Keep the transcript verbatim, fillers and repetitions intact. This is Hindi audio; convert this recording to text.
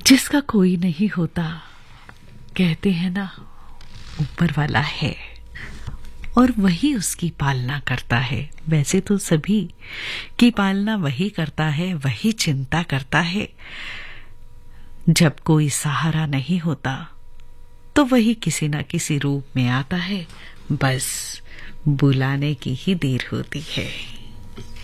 जिसका कोई नहीं होता, कहते हैं ना ऊपर वाला है और वही उसकी पालना करता है। वैसे तो सभी की पालना वही करता है, वही चिंता करता है। जब कोई सहारा नहीं होता तो वही किसी न किसी रूप में आता है, बस बुलाने की ही देर होती है।